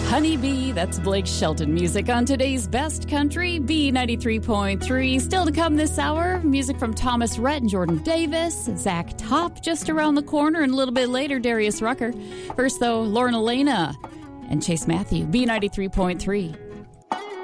Honeybee, that's Blake Shelton music on today's Best Country, B93.3. Still to come this hour, music from Thomas Rhett and Jordan Davis, Zach Top just around the corner, and a little bit later, Darius Rucker. First, though, Lauren Elena and Chase Matthew, B93.3.